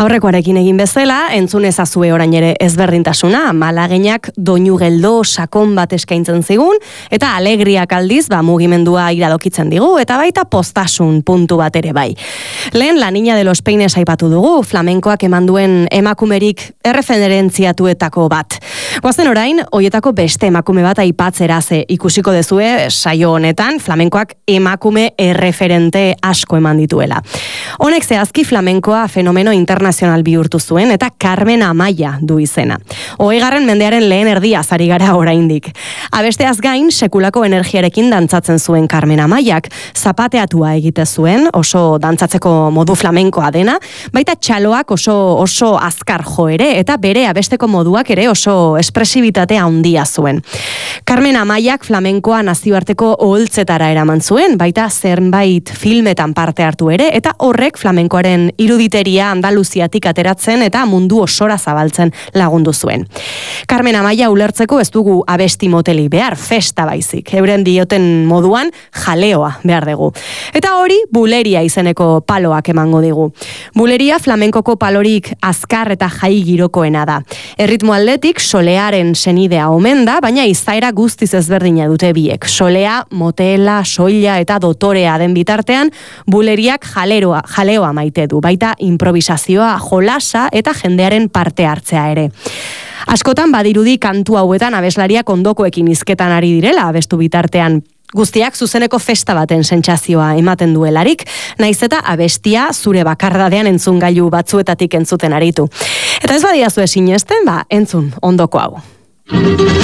Aurrekoarekin egin bezala, entzun ezazue orain ere ezberdintasuna, malaginak doinu geldo sakon bat eskaintzen zigun, eta alegriak aldiz, mugimendua iradokitzen digu, eta baita postasun puntu bat ere bai. Lehen, La Niña de los Peines aipatu dugu, flamenkoak eman duen emakumerik erreferentziatuetako bat. Goazen orain, hoietako beste emakume bat aipatzera ze ikusiko dezue saio honetan, flamenkoak emakume erreferente asko eman dituela. Honek zehazki flamenkoa fenomeno internazional bihurtu zuen eta Carmen Amaya du izena. 20. mendearen lehen erdia ari gara oraindik. Abesteaz gain, sekulako energiarekin dantzatzen zuen Carmen Amayak, zapateatua egite zuen, oso dantzatzeko modu flamenkoa dena, baita txaloak oso azkar jo ere, eta bere abesteko moduak ere oso espresibitatea handia zuen. Carmen Amayak flamenkoa nazioarteko oholtzetara eraman zuen, baita zenbait filmetan parte hartu ere, eta horrek flamenkoaren iruditeria Andaluziatik ateratzen eta mundu osora zabaltzen lagundu zuen. Carmen Amaya ulertzeko ez dugu abesti moteli behar, festa baizik. Euren dioten moduan jaleoa behar dugu. Eta hori buleria izeneko paloak emango digu. Buleria flamenkoko palorik azkar eta jai girokoena da. Erritmo aldetik solearen senidea omen da, baina izaera guztiz ezberdina dute biek. Solea, motela, soila eta dotorea den bitartean, buleriak jaleoa maite du, baita improvisazioa, jolasa eta jendearen parte hartzea ere. Askotan badirudi kantu hauetan abeslariak ondokoekin hizketan ari direla abestu bitartean. Guztiak zuzeneko festa baten sentsazioa ematen duelarik, naiz eta abestia zure bakardadean entzungailu batzuetatik entzuten aritu. Eta ez badiazue sinesten, entzun ondoko hau.